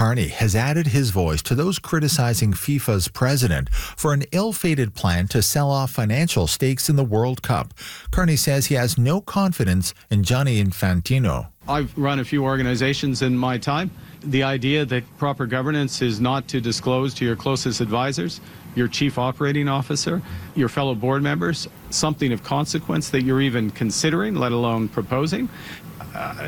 Carney has added his voice to those criticizing FIFA's president for an ill-fated plan to sell off financial stakes in the World Cup. Carney says he has no confidence in Gianni Infantino. I've run a few organizations in my time. The idea that proper governance is not to disclose to your closest advisors, your chief operating officer, your fellow board members, something of consequence that you're even considering, let alone proposing.